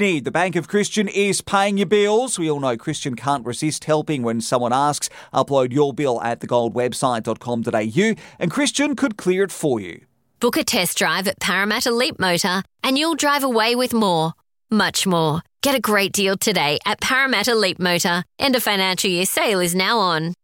need. The Bank of Christian is paying your bills. We all know Christian can't resist helping when someone asks. Upload your bill at thegoldwebsite.com.au and Christian could clear it for you. Book a test drive at Parramatta Leap Motor and you'll drive away with more. Much more. Get a great deal today at Parramatta Leap Motor. End of financial year sale is now on.